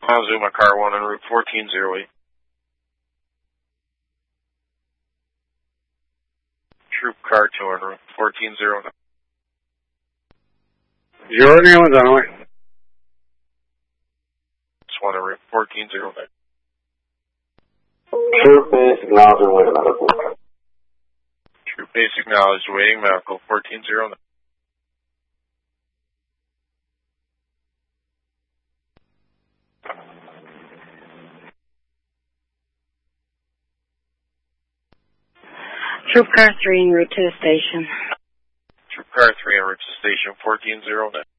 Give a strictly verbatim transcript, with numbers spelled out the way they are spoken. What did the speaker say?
Zuma Car one on route fourteen oh eight. Troop Car two on route fourteen oh nine. Zero Newlands on the way. One on route fourteen oh nine. Troop base acknowledged and waiting medical. Troop base acknowledged, waiting medical, fourteen oh nine. Troop Car three en route to the station. Troop Car three en route to station, fourteen oh nine.